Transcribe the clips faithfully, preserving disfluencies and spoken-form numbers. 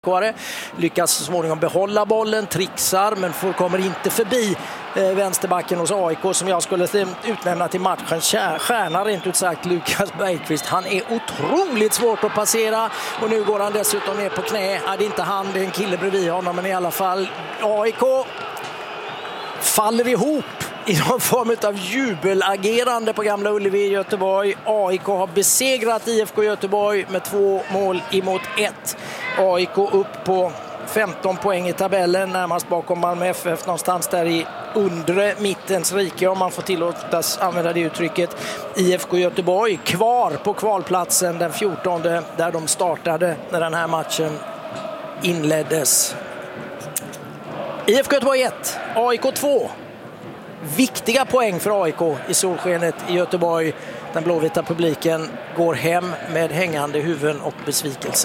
Lyckas så småningom behålla bollen, trixar men får, kommer inte förbi eh, vänsterbacken hos A I K som jag skulle utnämna till matchens stjärna, rent ut sagt Lukas Bergqvist. Han är otroligt svårt att passera och nu går han dessutom ner på knä. Ja, det är inte han, det är en kille bredvid honom, men i alla fall A I K faller ihop i någon form av jubelagerande på Gamla Ullevi i Göteborg. A I K har besegrat I F K Göteborg med två mål emot ett. A I K upp på femton poäng i tabellen, närmast bakom Malmö F F, någonstans där i undre mittens rike, om man får tillåtas använda det uttrycket. I F K Göteborg kvar på kvalplatsen den fjortonde, där de startade när den här matchen inleddes. I F K Göteborg ett, A I K två. Viktiga poäng för A I K i solskenet i Göteborg. Den blåvita publiken går hem med hängande huvuden och besvikelse.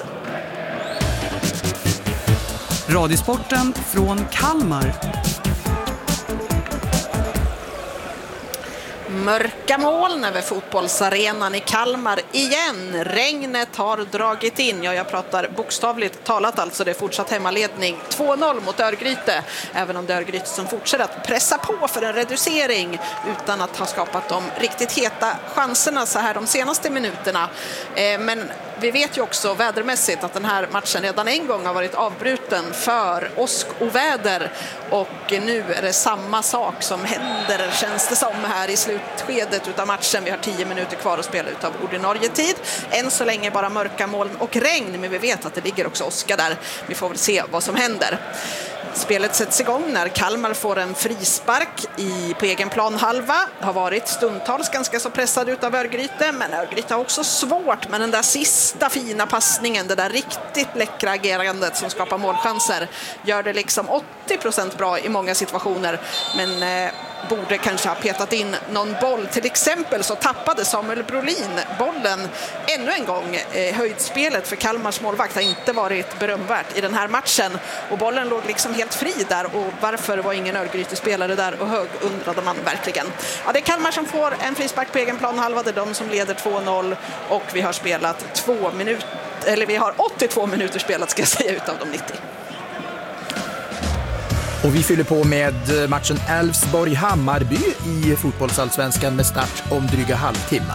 Radiosporten från Kalmar. Mörka moln över fotbollsarenan i Kalmar igen. Regnet har dragit in. Ja, jag pratar bokstavligt talat alltså. Det är fortsatt hemmaledning två noll mot Örgryte. Även om det är Örgryte som fortsätter att pressa på för en reducering utan att ha skapat de riktigt heta chanserna så här de senaste minuterna. Eh, men vi vet ju också vädermässigt att den här matchen redan en gång har varit avbruten för åskoväder. Och nu är det samma sak som händer, känns det som, här i slutskedet av matchen. Vi har tio minuter kvar att spela ut av ordinarie tid. Än så länge bara mörka moln och regn, men vi vet att det ligger också åska där. Vi får väl se vad som händer. Spelet sätts igång när Kalmar får en frispark i, på egen plan halva. Har varit stundtals ganska så pressad ut av Örgryte, men Örgryte har också svårt med den där sista fina passningen, det där riktigt läckra agerandet som skapar målchanser. Gör det liksom åttio procent bra i många situationer, men eh, borde kanske ha petat in någon boll. Till exempel så tappade Samuel Brolin bollen ännu en gång. Eh, höjdspelet för Kalmars målvakt har inte varit berömvärt i den här matchen. Och bollen låg liksom helt fri där. Och varför var ingen Örgryte-spelare där och hög, undrade man verkligen. Ja, det är Kalmar som får en frispark på egen plan halva. Det är de som leder två noll. Och vi har spelat två minuter, eller vi har åttiotvå minuter spelat, ska jag säga, utav de nittio. Och vi fyller på med matchen Elfsborg-Hammarby i fotbollsallsvenskan med start om dryga halvtimme.